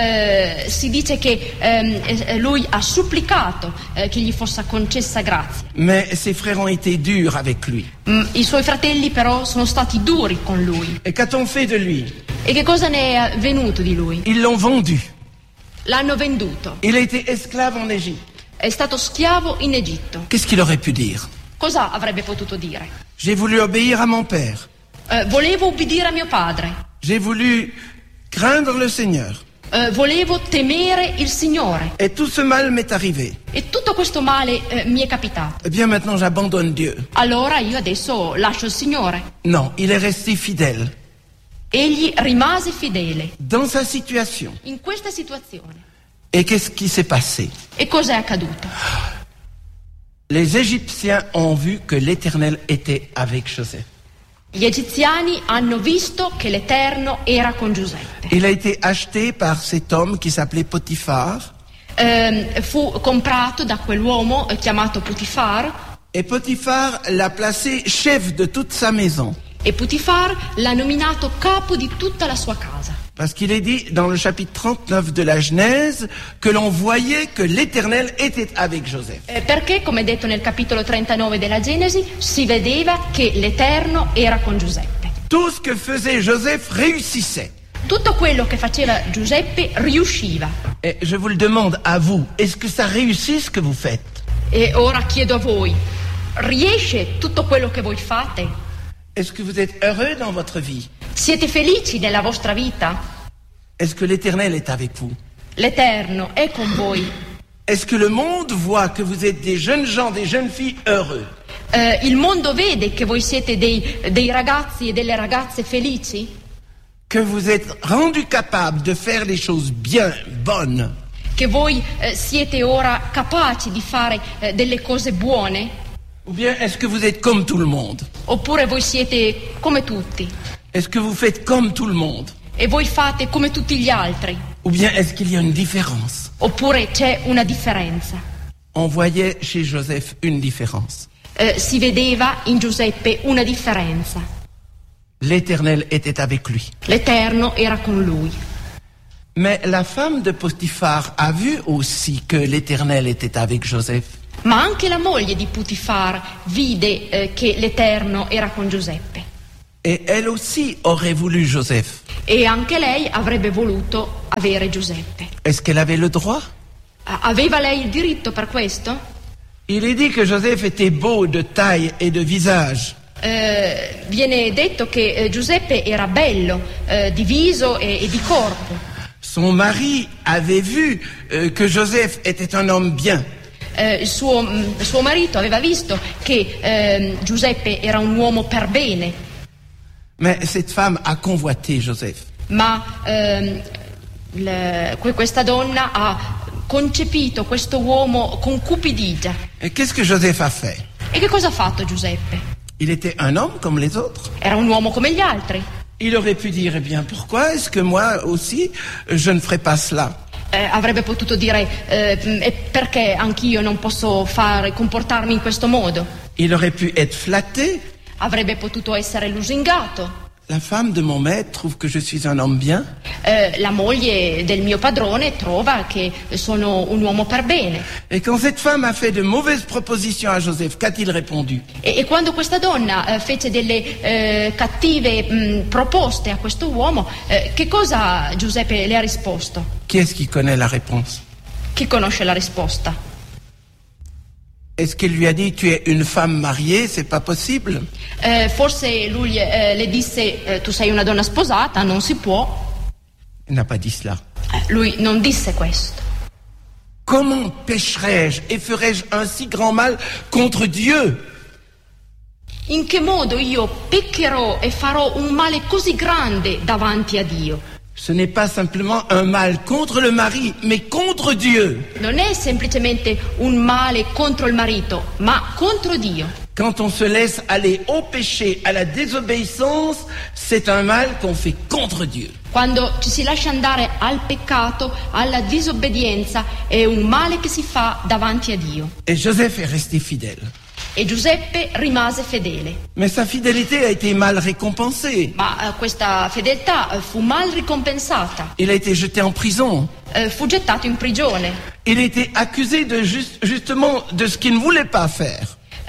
Si dice che lui ha supplicato che gli fosse concessa grazia. Mais ses frères ont été durs avec lui. I suoi fratelli però sono stati duri con lui. Et qu'a-t-on fait de lui? E che cosa ne è venuto di lui? Ils l'ont vendu. L'hanno venduto. Il a été esclave en Égypte. È stato schiavo in Egitto. Qu'est-ce qu'il aurait pu dire? Cosa avrebbe potuto dire? J'ai voulu obéir à mon père. Volevo ubbidire a mio padre. J'ai voulu craindre le Seigneur. Volevo temere il Signore. Et tout ce mal m'est arrivé. E tutto questo male mi è capitato. Eh bien maintenant j'abandonne Dieu. Allora io adesso lascio il Signore. Non, il est resté fidèle. Egli rimase fedele Dans sa situation. in questa situazione. Et qu'est-ce qui s'est passé? E cosa è accaduto? Les Égyptiens ont vu que l'Éternel était avec Joseph. Gli egiziani hanno visto che l'Eterno era con Giuseppe. Il a été acheté par cet homme qui s'appelait Potiphar. Fu comprato da quell'uomo chiamato Potifar, Et Potiphar l'a placé chef de toute sa maison. e Potifar l'ha nominato capo di tutta la sua casa. Parce qu'il est dit dans le chapitre 39 de la Genèse que l'on voyait que l'Éternel était avec Joseph. Perché, come detto nel capitolo 39 della Genesi, si vedeva che l'Eterno era con Giuseppe. Tout ce que faisait Joseph réussissait. Tutto quello che faceva Giuseppe riusciva. Et je vous le demande à vous, est-ce que ça réussit ce que vous faites? E ora chiedo a voi, riesce tutto quello che voi fate? Est-ce que vous êtes heureux dans votre vie? Siete felici nella vostra vita? Est-ce que l'Éternel est avec vous? L'Eterno è con voi? Est-ce que le monde voit que vous êtes des jeunes gens, des jeunes filles heureux? Il mondo vede che voi siete dei ragazzi e delle ragazze felici? Que vous êtes rendus capables de faire les choses bien, bonnes? Che voi siete ora capaci di fare delle cose buone? Ou bien est-ce que vous êtes comme tout le monde? Oppure voi siete come tutti? Est-ce que vous faites comme tout le monde? E voi fate come tutti gli altri? Ou bien est-ce qu'il y a une différence? Oppure c'è una differenza? On voyait chez Joseph une différence. Si vedeva in Giuseppe una differenza. L'Éternel était avec lui. L'Eterno era con lui. Mais la femme de Potiphar a vu aussi que l'Éternel était avec Joseph. Ma anche la moglie di Putifar vide che l'Eterno era con Giuseppe. Et elle aussi aurait voulu Joseph. E anche lei avrebbe voluto avere Giuseppe. Est-ce qu'elle avait le droit? Aveva lei il diritto per questo? Il est dit que Joseph était beau de taille et de visage. Viene detto che Giuseppe era bello di viso e di corpo. Son mari avait vu que Joseph était un homme bien. Il suo marito aveva visto che Giuseppe era un uomo per bene. Mais cette femme a convoité Joseph. Ma questa donna ha concepito questo uomo con cupidigia. Et qu'est-ce que Joseph a fait? E che cosa ha fatto Giuseppe? Il était un homme comme les autres. Era un uomo come gli altri. Il aurait pu dire, eh bien, pourquoi est-ce que moi aussi, je ne ferai pas cela? Avrebbe potuto dire, e perché anch'io non posso comportarmi in questo modo? Il aurait pu être flatté. Avrebbe potuto essere lusingato. La femme de mon maître trouve que je suis un homme bien. La moglie del mio padrone trova che sono un uomo per bene. Et quand cette femme a fait de mauvaises propositions à Joseph, qu'a-t-il répondu? E quando questa donna fece delle cattive proposte a questo uomo, che cosa Giuseppe le ha risposto? Qui est-ce qui connaît la réponse? Chi conosce la risposta? Est-ce qu'il lui a dit, tu es une femme mariée, c'est pas possible? Forse lui le disse, tu sei una donna sposata, non si può. Il n'a pas dit cela. Lui non disse questo. Comment pécherai-je et ferai-je un si grand mal contre Dieu? In che modo io peccherò e farò un male così grande davanti a Dio? Ce n'est pas simplement un mal contre le mari, mais contre Dieu. Non è semplicemente un male contro il marito, ma contro Dio. Quand on se laisse aller au péché, à la désobéissance, c'est un mal qu'on fait contre Dieu. Quando ci si lascia andare al peccato, alla disobbedienza, è un male che si fa davanti a Dio. Et Joseph est resté fidèle. E Giuseppe rimase fedele. Mais sa fidélité a été mal récompensée. Ma questa fedeltà fu mal ricompensata. Il a été jeté en prison. Fu gettato in prigione. Il a été accusé de justement de ce qu'il ne voulait pas faire.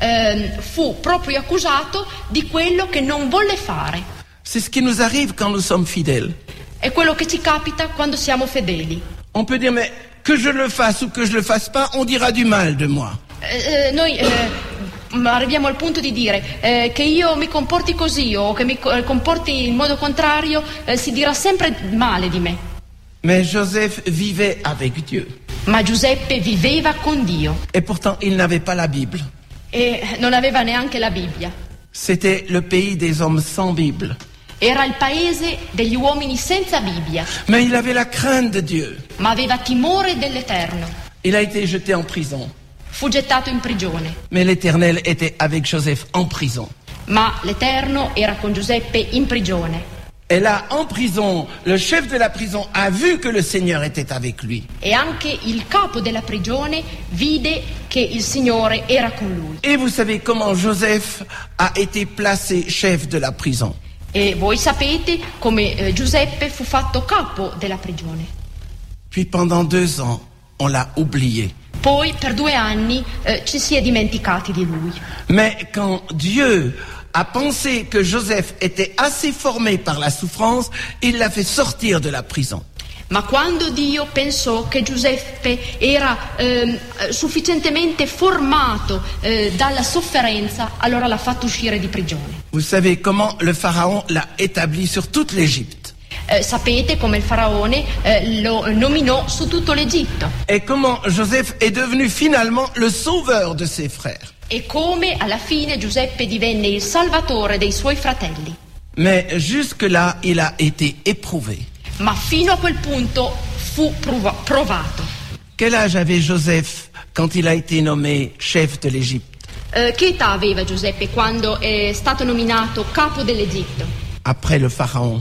Fu proprio accusato di quello che non volle fare. C'est ce qui nous arrive quand nous sommes fidèles. È quello che ci capita quando siamo fedeli. On peut dire, mais que je le fasse ou que je le fasse pas, on dira du mal de moi. Noi arriviamo al punto di dire che io mi comporti così o che mi comporti in modo contrario, si dirà sempre male di me. Mais Joseph vivait avec Dieu. Ma Giuseppe viveva con Dio. Et pourtant, il n'avait pas la Bible. E non aveva neanche la Bibbia. C'était le pays des hommes sans Bible. Era il paese degli uomini senza Bibbia. Mais il avait la crainte de Dieu. Ma aveva timore dell'Eterno. Il a été jeté en prison. Fu gettato in prigione. Mais l'Éternel était avec Joseph en prison. Ma l'Eterno era con Giuseppe in prigione. Et là, en prison, le chef de la prison a vu que le Seigneur était avec lui. E anche il capo della prigione vide che il Signore era con lui. Et vous savez comment Joseph a été placé chef de la prison. E voi sapete come Giuseppe fu fatto capo della prigione. Puis pendant 2 ans, on l'a oublié. Poi per 2 anni ci si è dimenticati di lui. Mais quand Dieu a pensé que Joseph était assez formé par la souffrance, il l'a fait sortir de la prison. Ma quando Dio pensò che Giuseppe era sufficientemente formato dalla sofferenza, allora l'ha fatto uscire di prigione. Vous savez comment le Pharaon l'a établi sur toute l'Égypte. Sapete come il faraone lo nominò su tutto l'Egitto. Et comment Joseph est devenu finalement le sauveur de ses frères. E come alla fine Giuseppe divenne il salvatore dei suoi fratelli. Mais jusque-là, il a été éprouvé. Ma fino a quel punto fu provato. Quel âge avait Joseph quand il a été nommé chef de l'Égypte? Che età aveva Giuseppe quando è stato nominato capo dell'Egitto? Après le Pharaon.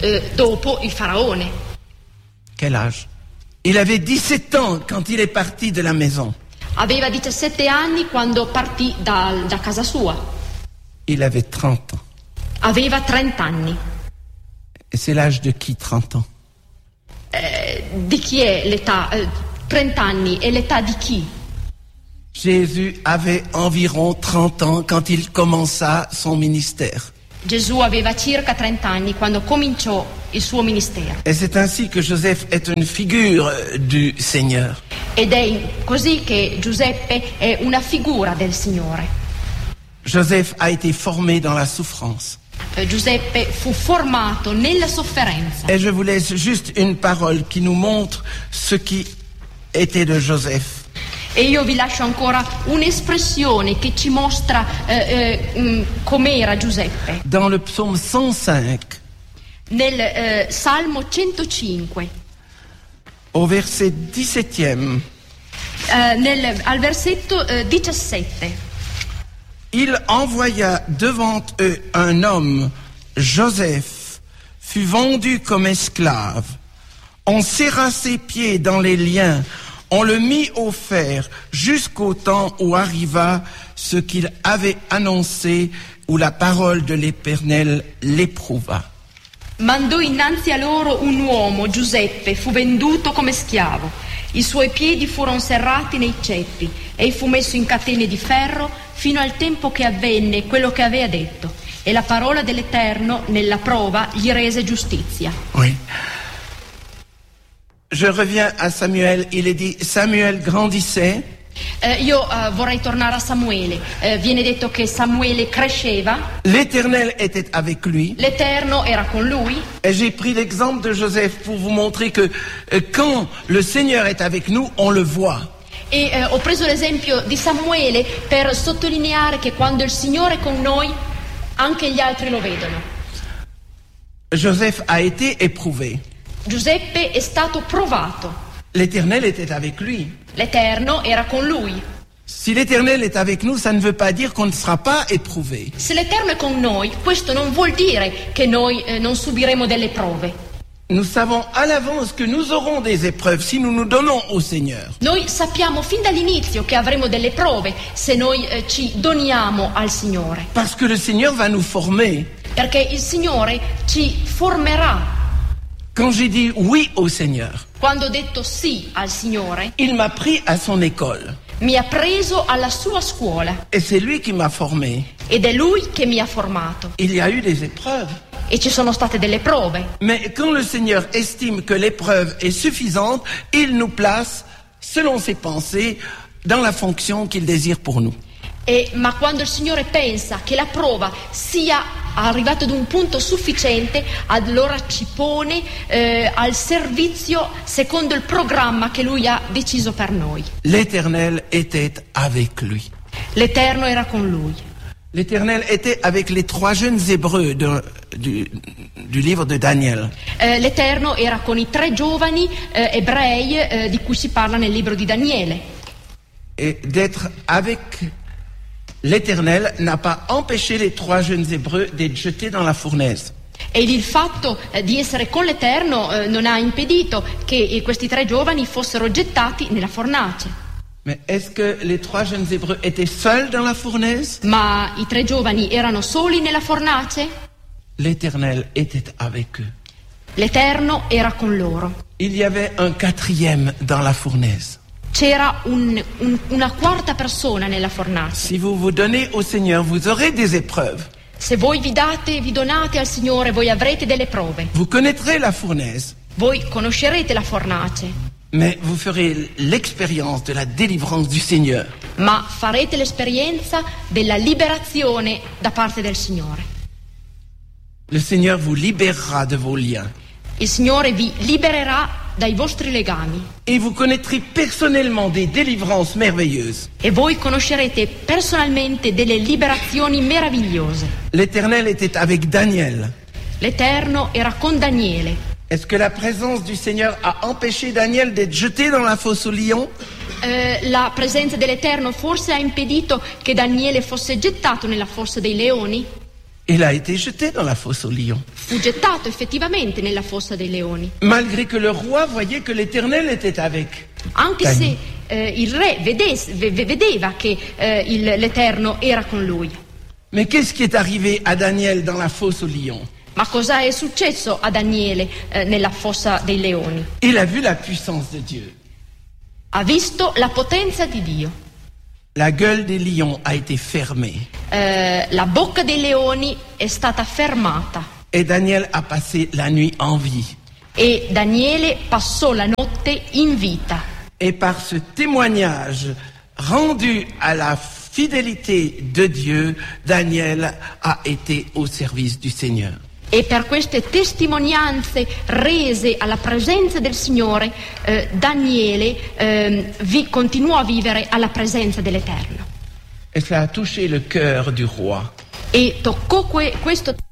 Dopo il faraone. Quel âge? Il avait 17 ans quand il est parti de la maison. Aveva 17 anni quando partì da casa sua. Il avait 30 ans. Aveva 30 anni. Et c'est l'âge de qui, 30 ans? Di chi è l'età? 30 anni è l'età di chi? Jésus avait environ 30 ans quand il commença son ministère. Gesù aveva circa 30 anni quando cominciò il suo ministero. Et c'est ainsi que Joseph est une figure du Seigneur. Ed è così che Giuseppe è una figura del Signore. Joseph a été formé dans la souffrance. Giuseppe fu formato nella sofferenza. Et je vous laisse juste une parole qui nous montre ce qui était de Joseph. E io vi lascio ancora un'espressione che ci mostra com'era Giuseppe. Dans le psaume 105, Nel Salmo 105, au verset 17e, al versetto 17, il envoya devant eux un homme, Joseph, fut vendu comme esclave. On serra ses pieds dans les liens, on le mit au fer jusqu'au temps où arriva ce qu'il avait annoncé, où la parole de l'Éternel l'éprouva. mandò innanzi a loro un uomo, Giuseppe, fu venduto come schiavo. I suoi piedi furono serrati nei ceppi e fu messo in catene di ferro fino al tempo che avvenne quello che aveva detto. E la parola dell'Eterno nella prova gli rese giustizia. Oui. Je reviens à Samuel. Il est dit, Samuel grandissait. Io vorrei tornare a Samuele. Viene detto che Samuele cresceva, L'Éternel était avec lui. l'Eterno era con lui. Et j'ai pris l'exemple de Joseph pour vous montrer que quand le Seigneur est avec nous, on le voit. E ho preso l'esempio di Samuele per sottolineare che quando il Signore è con noi, anche gli altri lo vedono. Joseph a été éprouvé. Giuseppe è stato provato. L'Éternel était avec lui. L'Eterno era con lui. Si l'Éternel est avec nous, ça ne veut pas dire qu'on ne sera pas éprouvé. Se l'Eterno è con noi, questo non vuol dire che noi non subiremo delle prove. Nous savons à l'avance que nous aurons des épreuves si nous nous donnons au Seigneur. Noi sappiamo fin dall'inizio che avremo delle prove se noi ci doniamo al Signore. Parce que le Seigneur va nous former. Perché il Signore ci formerà. Quand j'ai dit oui au Seigneur, Quando ho detto sì al Signore, il m'a pris à son école. mi ha preso alla sua scuola Et c'est lui qui m'a formé. ed è Lui che mi ha formato. Il y a eu des épreuves. E ci sono state delle prove. Mais quand le Seigneur estime que l'épreuve est suffisante, il nous place, selon ses pensées, dans la fonction qu'il désire pour nous. Ma quando il Signore pensa che la prova sia arrivata ad un punto sufficiente, allora ci pone al servizio secondo il programma che Lui ha deciso per noi. L'Éternel était avec lui. L'Eterno era con Lui. L'Éternel était avec les 3 jeunes Hébreux du livre de Daniel. L'Eterno era con i 3 giovani ebrei di cui si parla nel libro di Daniele. Et d'être avec l'Éternel n'a pas empêché les 3 jeunes Hébreux d'être jetés dans la fournaise. E il fatto di essere con l'Eterno non ha impedito che questi 3 giovani fossero gettati nella fornace. Mais est-ce que les 3 jeunes Hébreux étaient seuls dans la fournaise? Ma i 3 giovani erano soli nella fornace? L'Éternel était avec eux. L'Eterno era con loro. Il y avait un 4e dans la fournaise. C'era una quarta persona nella fornace. Si vous vous donnez au Seigneur, vous aurez des épreuves. Se voi vi donate al Signore, voi avrete delle prove. Vous connaîtrez la fournaise. Voi conoscerete la fornace. Mais vous ferez l'expérience de la délivrance du Seigneur. Ma farete l'esperienza della liberazione da parte del Signore. Le Seigneur vous libérera de vos liens. Il Signore vi libererà dai vostri legami. Et vous connaîtrez personnellement des délivrances merveilleuses. E voi conoscerete personalmente delle liberazioni meravigliose. L'Éternel était avec Daniel. L'Eterno era con Daniele. Est-ce que la présence du Seigneur a empêché Daniel d'être jeté dans la fosse aux lions? La presenza dell'Eterno forse ha impedito che Daniele fosse gettato nella fossa dei leoni? Il a été jeté dans la fosse aux lions. Fu gettato effettivamente nella fossa dei leoni. Malgré que le roi voyait que l'Éternel était avec. Anche se il re vedeva che l'Eterno era con lui. Mais qu'est-ce qui est arrivé à Daniel dans la fosse aux lions? Ma cosa è successo a Daniele nella fossa dei leoni? Il a vu la puissance de Dieu. Ha visto la potenza di Dio. La gueule des lions a été fermée. La bocca dei leoni è stata fermata. Et Daniel a passé la nuit en vie. E Daniele passò la notte in vita. Et par ce témoignage rendu à la fidélité de Dieu, Daniel a été au service du Seigneur. E per queste testimonianze rese alla presenza del Signore, Daniele continuò a vivere alla presenza dell'Eterno. Et cela a touché le cœur du roi. E toccò questo